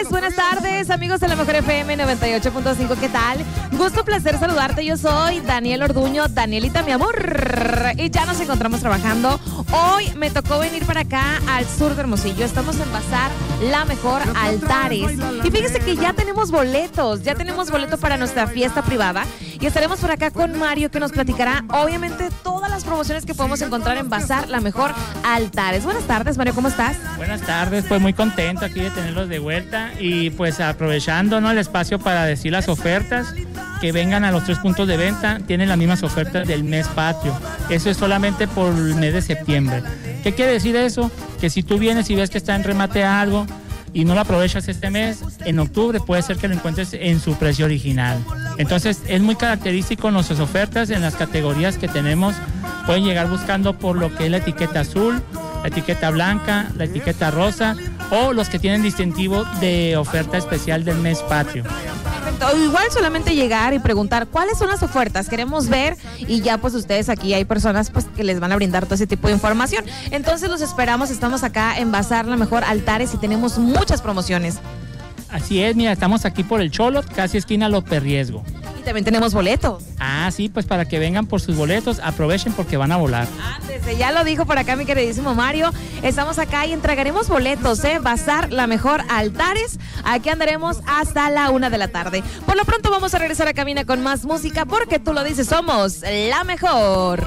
buenas tardes, amigos de la Mejor FM 98.5, ¿qué tal? Gusto, placer saludarte, yo soy Daniel Orduño, Danielita, mi amor, y ya nos encontramos trabajando. Hoy me tocó venir para acá al sur de Hermosillo, estamos en Bazar La Mejor Altares, y fíjese que ya tenemos boleto para nuestra fiesta privada, y estaremos por acá con Mario, que nos platicará, obviamente, todas las promociones que podemos encontrar en Bazar La Mejor Altares. Buenas tardes, Mario, ¿cómo estás? Buenas tardes, pues muy contento aquí de tenerlos de vuelta y pues aprovechando, ¿no?, el espacio para decir las ofertas, que vengan a los 3 puntos de venta, tienen las mismas ofertas del mes patrio. Eso es solamente por el mes de septiembre. ¿Qué quiere decir eso? Que si tú vienes y ves que está en remate algo y no lo aprovechas este mes, en octubre puede ser que lo encuentres en su precio original. Entonces es muy característico nuestras ofertas en las categorías que tenemos. Pueden llegar buscando por lo que es la etiqueta azul, la etiqueta blanca, la etiqueta rosa o los que tienen distintivo de oferta especial del mes patrio. Perfecto. Igual solamente llegar y preguntar cuáles son las ofertas, queremos ver, y ya pues ustedes aquí hay personas pues que les van a brindar todo ese tipo de información. Entonces los esperamos, estamos acá en Bazar La Mejor Altares y tenemos muchas promociones. Así es, mira, estamos aquí por el Cholot, casi esquina López Riesgo. Y también tenemos boletos. Ah, sí, pues para que vengan por sus boletos, aprovechen porque van a volar. Desde ya lo dijo por acá mi queridísimo Mario, estamos acá y entregaremos boletos, Bazar La Mejor Altares, aquí andaremos hasta la 1 de la tarde. Por lo pronto vamos a regresar a cabina con más música porque tú lo dices, somos la mejor.